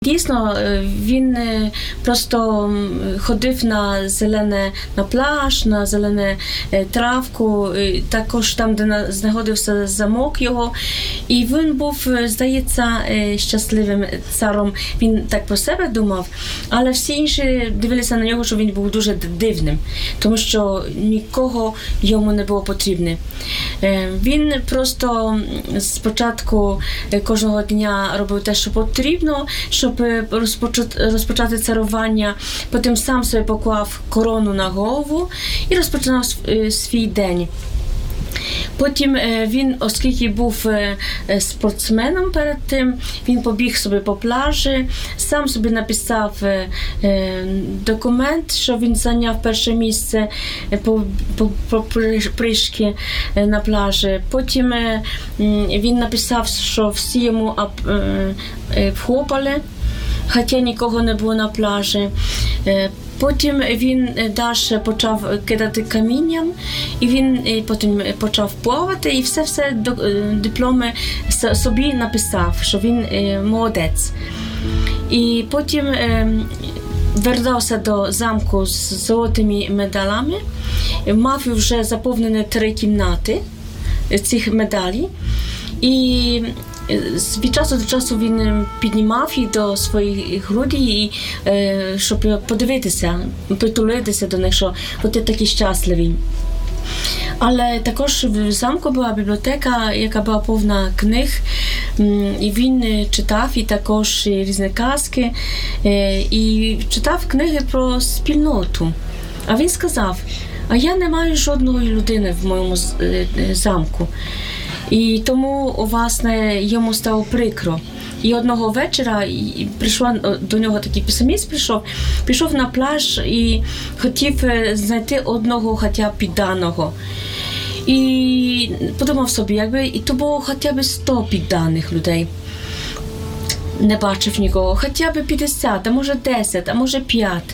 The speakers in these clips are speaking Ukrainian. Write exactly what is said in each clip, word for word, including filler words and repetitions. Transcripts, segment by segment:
Дійсно, він просто ходив на зелене, на пляж, на зелене травку, також там, де знаходився замок його. І він був, здається, щасливим царом. Він так про себе думав, але всі інші дивилися на нього, що він був дуже дивним, тому що нікого йому не було потрібне. Він просто спочатку кожного дня робив те, що потрібно, щоб розпочати, розпочати царування. Потім сам собі поклав корону на голову і розпочинав свій день. Потім він, оскільки був спортсменом перед тим, він побіг собі по пляжі, сам собі написав документ, що він зайняв перше місце по, по, по прыжки на пляжі. Потім він написав, що всі йому вхопали, хоча нікого не було на пляжі. Потім він далі почав кидати камінням, і він потім почав плавати, і все-все дипломи собі написав, що він молодець. І потім вертався до замку з золотими медалями, мав вже заповнені три кімнати цих медалей. І від часу до часу він піднімав їх до своїх грудей, щоб подивитися, притулитися до них, що бути такі щасливі. Але також в замку була бібліотека, яка була повна книг, і він читав і також різні казки, і читав книги про спільноту. А він сказав: а я не маю жодної людини в моєму замку. І тому, власне, йому стало прикро. І одного вечора прийшла до нього такий писеміст, прийшов, пішов на пляж і хотів знайти одного хоча б підданого. І подумав собі, якби і то було хоча б сто підданих людей. Не бачив нікого, хоча б п'ятдесят, а може десять, а може п'ять.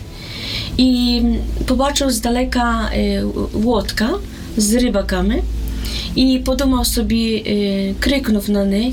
І побачив здалека лодка з рибаками. І подумав собі, крикнув на них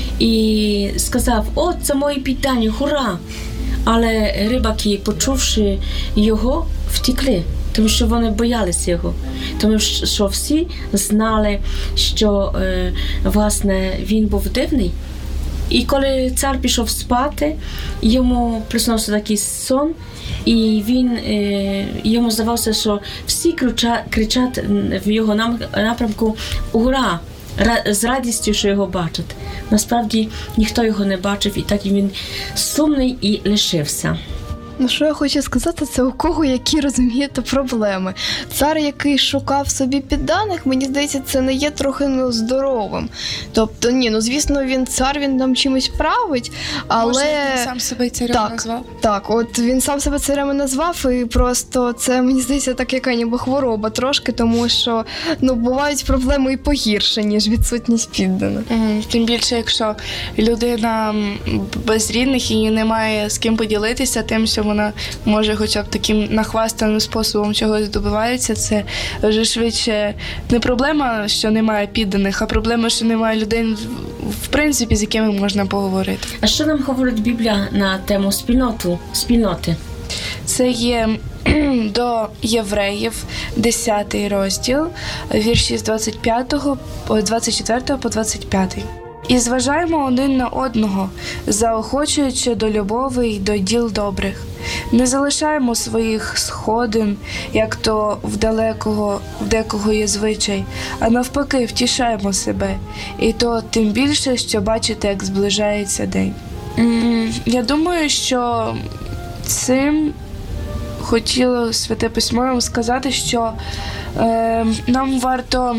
і сказав: «О, це мої піддані, хура!» Але рибаки, почувши його, втекли, тому що вони боялися його. Тому що всі знали, що, власне, він був дивний. І коли цар пішов спати, йому приснився такий сон, і він, йому здавалося, що всі кричать в його напрямку «Ура!» з радістю, що його бачать. Насправді, ніхто його не бачив, і так він сумний і лишився. Ну, що я хочу сказати, це у кого які, розумієте, проблеми. Цар, який шукав собі підданих, мені здається, це не є трохи нездоровим. Тобто, ні, ну, звісно, він цар, він нам чимось править, але... Може, він сам себе царем так, назвав? Так, от він сам себе царем назвав, і просто це, мені здається, так яка ніби хвороба трошки, тому що, ну, бувають проблеми і погірше, ніж відсутність підданих. Угу. Тим більше, якщо людина без рідних і не має з ким поділитися тим, що вона може хоча б таким нахвастаним способом чогось добивається, це вже швидше не проблема, що немає підданих, а проблема, що немає людей, в принципі, з якими можна поговорити. А що нам говорить Біблія на тему спільноту, спільноти? Це є до Євреїв, десятий розділ, вірші з двадцять п'ятого, двадцять четвертого по двадцять п'ятий. «І зважаємо один на одного, заохочуючи до любові й до діл добрих. Не залишаємо своїх сходин, як то в далекого, в декого є звичай, а навпаки втішаємо себе, і то тим більше, що бачите, як зближається день». Я думаю, що цим хотіло Святе Письмо нам сказати, що е, нам варто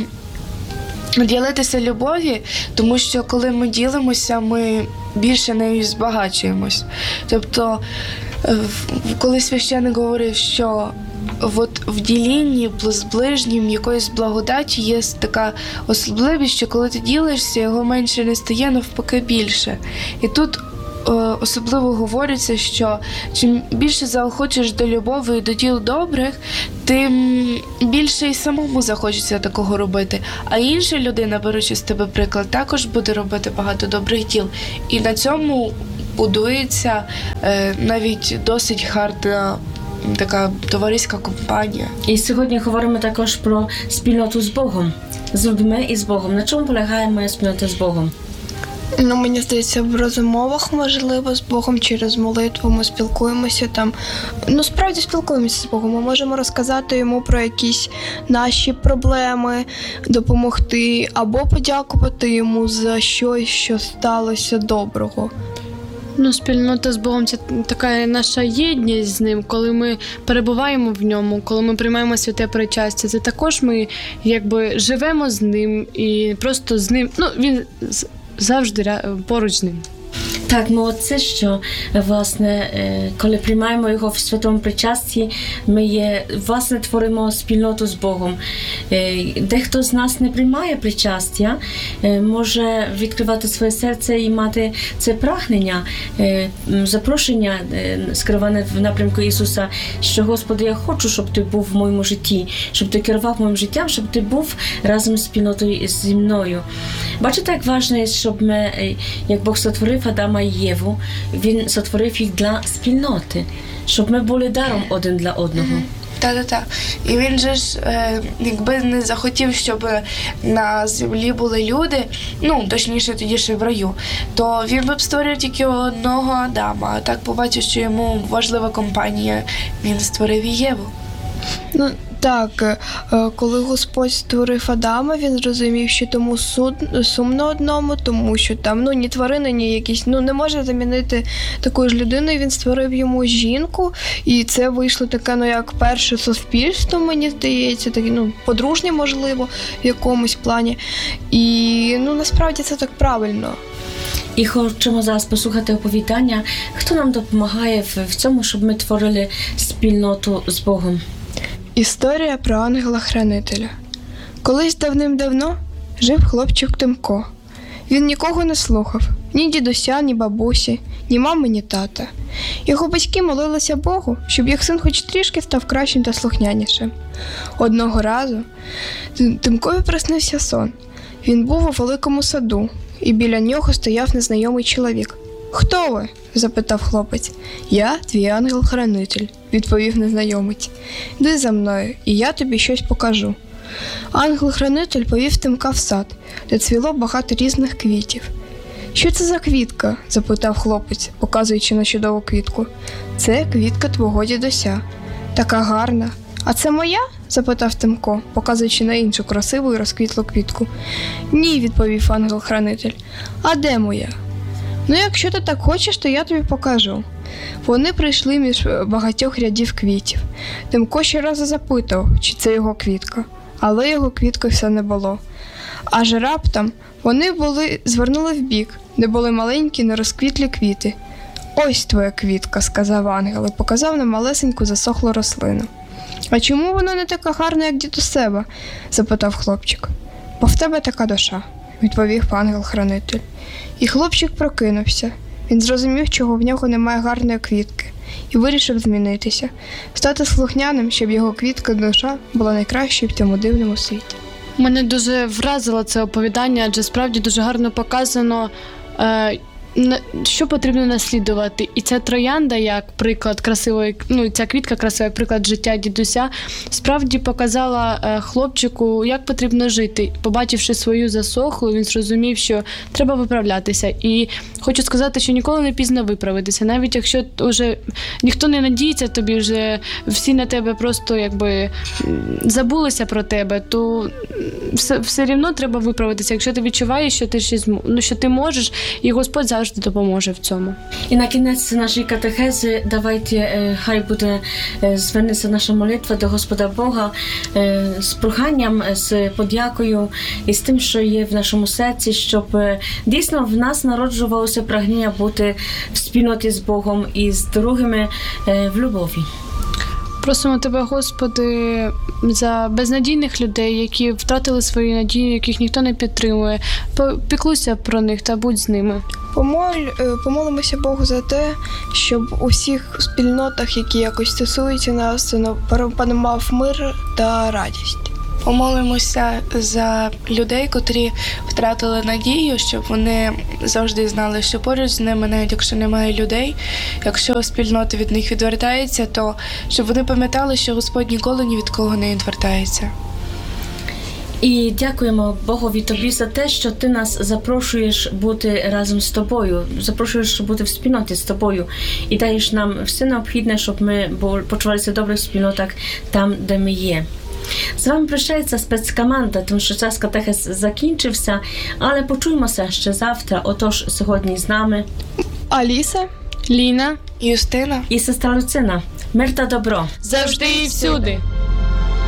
ділитися любові, тому що коли ми ділимося, ми більше нею збагачуємось. Тобто, коли священник говорив, що от в ділінні з ближнім якоїсь благодаті є така особливість, що коли ти ділишся, його менше не стає, навпаки більше. І тут особливо говориться, що чим більше заохочеш до любові і до діл добрих, тим більше і самому захочеться такого робити. А інша людина, беручи з тебе приклад, також буде робити багато добрих діл. І на цьому будується е, навіть досить гарна така товариська компанія. І сьогодні говоримо також про спільноту з Богом, з людьми і з Богом. На чому полягає моя спільнота з Богом? Ну, мені здається, в розмовах, можливо, з Богом через молитву ми спілкуємося там. Ну, справді спілкуємося з Богом. Ми можемо розказати йому про якісь наші проблеми, допомогти, або подякувати йому за щось, що сталося доброго. Ну, спільнота з Богом – це така наша єдність з Ним, коли ми перебуваємо в Ньому, коли ми приймаємо святе причастя. Це також ми якби живемо з Ним і просто з Ним, ну, Він з- завжди ря- поруч з Ним. Так, ну це що, власне, коли приймаємо його в святому причасті, ми є, власне, творимо спільноту з Богом. Дехто з нас не приймає причастя, може відкривати своє серце і мати це прагнення, запрошення, скероване в напрямку Ісуса, що, Господи, я хочу, щоб Ти був в моєму житті, щоб Ти керував моїм життям, щоб Ти був разом з спільнотою зі мною. Бачите, як важливо, щоб ми, як Бог сотворив Адама і Єву, Він сотворив їх для спільноти, щоб ми були даром один для одного. Та-та-та. І він же ж, е, якби не захотів, щоб на землі були люди, ну, точніше, тоді ще в раю, то він би б створив тільки одного Адама. А так побачив, що йому важлива компанія, він створив і Єву. Ну, так, е, коли Господь створив Адама, він зрозумів, що тому суд, сумно одному, тому що там, ну, ні тварини, ні якісь, ну, не може замінити такої ж людини, він створив йому жінку, і це вийшло таке, ну, як перше суспільство, мені здається, таке, ну, подружнє, можливо, в якомусь плані, і, ну, насправді це так правильно. І хочемо зараз послухати оповідання, хто нам допомагає в, в цьому, щоб ми творили спільноту з Богом. Історія про ангела-хранителя. Колись давним-давно жив хлопчик Тимко. Він нікого не слухав, ні дідуся, ні бабусі, ні мами, ні тата. Його батьки молилися Богу, щоб їх син хоч трішки став кращим та слухнянішим. Одного разу Тимкові приснився сон. Він був у великому саду, і біля нього стояв незнайомий чоловік. «Хто ви?» – запитав хлопець. «Я твій ангел-хранитель», – відповів незнайомець. «Йди за мною, і я тобі щось покажу». Ангел-хранитель повів Тимка в сад, де цвіло багато різних квітів. «Що це за квітка?» – запитав хлопець, показуючи на чудову квітку. «Це квітка твого дідуся. Така гарна. А це моя?» – запитав Тимко, показуючи на іншу красиву і розквітлу квітку. «Ні», – відповів ангел-хранитель. «А де моя?» «Ну, якщо ти так хочеш, то я тобі покажу». Вони прийшли між багатьох рядів квітів. Тимко ще раз запитав, чи це його квітка, але його квітки все не було. Аж раптом вони були, звернули вбік, де були маленькі нерозквітлі квіти. «Ось твоя квітка», – сказав ангел і показав на малесеньку засохлу рослину. «А чому вона не така гарна, як дідусева?» – запитав хлопчик. «Бо в тебе така душа», – відповів ангел-хранитель. І хлопчик прокинувся. Він зрозумів, чого в нього немає гарної квітки, і вирішив змінитися, стати слухняним, щоб його квітка душа була найкращою в цьому дивному світі. Мене дуже вразило це оповідання, адже справді дуже гарно показано, е, на- що потрібно наслідувати. І ця троянда, як приклад красивої, ну, ця квітка красива, як приклад життя дідуся, справді показала е, хлопчику, як потрібно жити. Побачивши свою засохлу, він зрозумів, що треба виправлятися. І хочу сказати, що ніколи не пізно виправитися. Навіть якщо вже ніхто не надіється тобі, вже всі на тебе просто якби м, забулися про тебе, то все, все рівно треба виправитися. Якщо ти відчуваєш, що ти щось, м- ну, що ти можеш, і Господь завжди допоможе в цьому. І на кінець нашої катехези давайте, е, хай буде е, звернеться наша молитва до Господа Бога е, з проханням, з подякою і з тим, що є в нашому серці, щоб е, дійсно в нас народжувалося прагнення бути в спільноті з Богом і з другими е, в любові. Просимо Тебе, Господи, за безнадійних людей, які втратили свої надії, яких ніхто не підтримує. Піклуйся про них та будь з ними. Помоль, е, помолимося Богу за те, щоб у всіх спільнотах, які якось стосуються нас, ну, панував мир та радість. Помолимося за людей, котрі втратили надію, щоб вони завжди знали, що поруч з ними, навіть якщо немає людей, якщо спільнота від них відвертається, то щоб вони пам'ятали, що Господь ніколи ні від кого не відвертається. І дякуємо Богові тобі за те, що ти нас запрошуєш бути разом з тобою, запрошуєш бути в спільноті з тобою і даєш нам все необхідне, щоб ми почувалися добре в спільнотах там, де ми є. З вами прощається спецкоманда, тому що час катехез закінчився, але почуємося ще завтра. Отож, сьогодні з нами Аліса, Ліна Юстина. і сестра Люцина. Мир та добро! завжди і всюди.